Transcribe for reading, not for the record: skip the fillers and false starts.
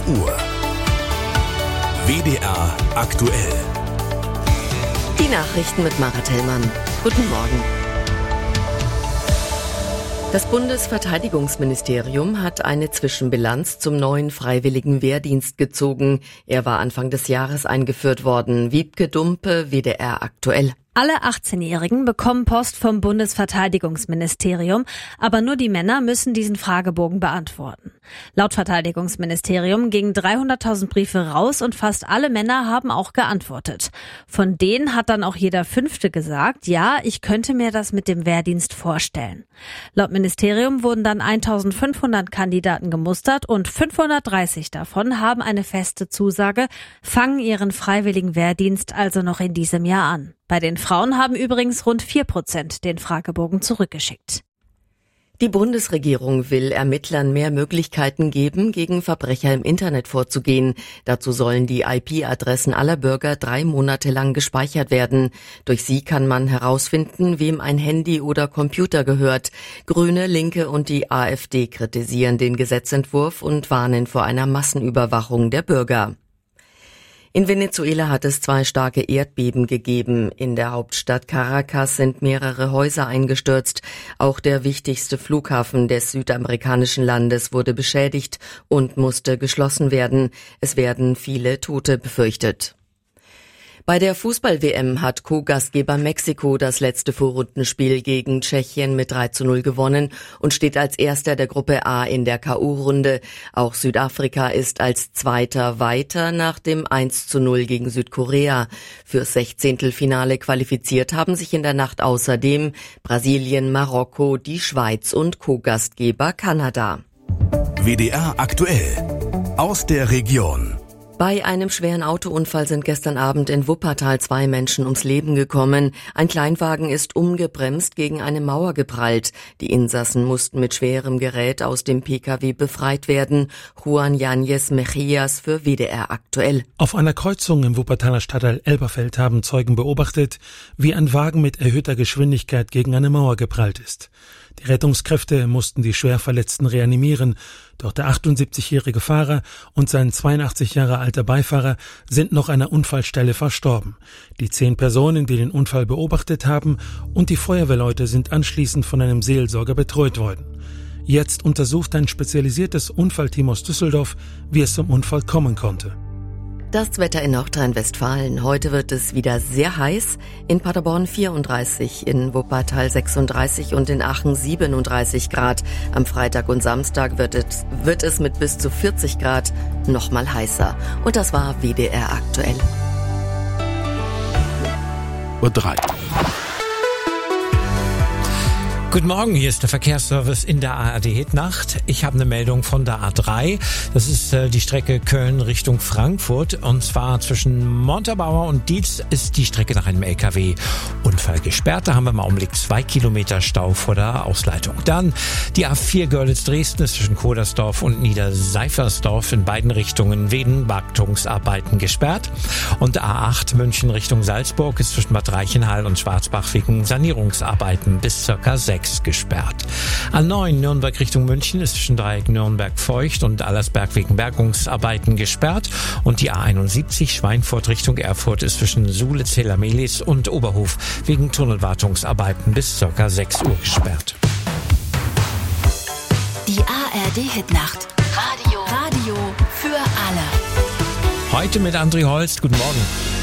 Uhr. WDR aktuell. Die Nachrichten mit Mara Tellmann. Guten Morgen. Das Bundesverteidigungsministerium hat eine Zwischenbilanz zum neuen freiwilligen Wehrdienst gezogen. Er war Anfang des Jahres eingeführt worden. Wiebke Dumpe, WDR aktuell. Alle 18-Jährigen bekommen Post vom Bundesverteidigungsministerium, aber nur die Männer müssen diesen Fragebogen beantworten. Laut Verteidigungsministerium gingen 300.000 Briefe raus und fast alle Männer haben auch geantwortet. Von denen hat dann auch jeder Fünfte gesagt, ja, ich könnte mir das mit dem Wehrdienst vorstellen. Laut Ministerium wurden dann 1.500 Kandidaten gemustert und 530 davon haben eine feste Zusage, fangen ihren freiwilligen Wehrdienst also noch in diesem Jahr an. Bei den Frauen haben übrigens rund 4% den Fragebogen zurückgeschickt. Die Bundesregierung will Ermittlern mehr Möglichkeiten geben, gegen Verbrecher im Internet vorzugehen. Dazu sollen die IP-Adressen aller Bürger 3 Monate lang gespeichert werden. Durch sie kann man herausfinden, wem ein Handy oder Computer gehört. Grüne, Linke und die AfD kritisieren den Gesetzentwurf und warnen vor einer Massenüberwachung der Bürger. In Venezuela hat es 2 starke Erdbeben gegeben. In der Hauptstadt Caracas sind mehrere Häuser eingestürzt. Auch der wichtigste Flughafen des südamerikanischen Landes wurde beschädigt und musste geschlossen werden. Es werden viele Tote befürchtet. Bei der Fußball-WM hat Co-Gastgeber Mexiko das letzte Vorrundenspiel gegen Tschechien mit 3:0 gewonnen und steht als Erster der Gruppe A in der K.O.-Runde. Auch Südafrika ist als Zweiter weiter nach dem 1:0 gegen Südkorea. Fürs Sechzehntelfinale qualifiziert haben sich in der Nacht außerdem Brasilien, Marokko, die Schweiz und Co-Gastgeber Kanada. WDR aktuell. Aus der Region. Bei einem schweren Autounfall sind gestern Abend in Wuppertal 2 Menschen ums Leben gekommen. Ein Kleinwagen ist ungebremst gegen eine Mauer geprallt. Die Insassen mussten mit schwerem Gerät aus dem Pkw befreit werden. Juan Yáñez Mejías für WDR aktuell. Auf einer Kreuzung im Wuppertaler Stadtteil Elberfeld haben Zeugen beobachtet, wie ein Wagen mit erhöhter Geschwindigkeit gegen eine Mauer geprallt ist. Die Rettungskräfte mussten die Schwerverletzten reanimieren, doch der 78-jährige Fahrer und sein 82 Jahre alter Beifahrer sind noch an der Unfallstelle verstorben. Die 10 Personen, die den Unfall beobachtet haben, und die Feuerwehrleute sind anschließend von einem Seelsorger betreut worden. Jetzt untersucht ein spezialisiertes Unfallteam aus Düsseldorf, wie es zum Unfall kommen konnte. Das Wetter in Nordrhein-Westfalen. Heute wird es wieder sehr heiß. In Paderborn 34, in Wuppertal 36 und in Aachen 37 Grad. Am Freitag und Samstag wird es mit bis zu 40 Grad nochmal heißer. Und das war WDR aktuell. Uhr 3. Guten Morgen, hier ist der Verkehrsservice in der ARD-Hitnacht. Ich habe eine Meldung von der A3. Das ist die Strecke Köln Richtung Frankfurt. Und zwar zwischen Montabaur und Dietz ist die Strecke nach einem LKW-Unfall gesperrt. Da haben wir im Augenblick 2 Kilometer Stau vor der Ausleitung. Dann die A4 Görlitz-Dresden ist zwischen Kodersdorf und Niederseifersdorf in beiden Richtungen wegen Wartungsarbeiten gesperrt. Und A8 München Richtung Salzburg ist zwischen Bad Reichenhall und Schwarzbach wegen Sanierungsarbeiten bis ca. 6 gesperrt. A9 Nürnberg Richtung München ist zwischen Dreieck Nürnberg-Feucht und Allersberg wegen Bergungsarbeiten gesperrt. Und die A71 Schweinfurt Richtung Erfurt ist zwischen Suhle, Zella-Mehlis und Oberhof wegen Tunnelwartungsarbeiten bis ca. 6 Uhr gesperrt. Die ARD-Hitnacht. Radio für alle. Heute mit André Holst. Guten Morgen.